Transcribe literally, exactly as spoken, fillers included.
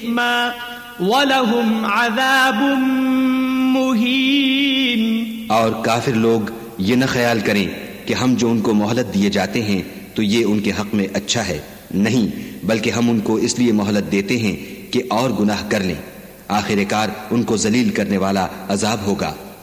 इस्मा वलहुम अज़ाबुम मुहीन। और काफिर लोग ये न ख्याल करें कि हम जो उनको मोहलत दिए जाते हैं तो ये उनके हक में अच्छा है, नहीं, बल्कि हम उनको इसलिए मोहलत देते हैं कि और गुनाह कर लें। आखिरकार उनको जलील करने वाला अजाब होगा।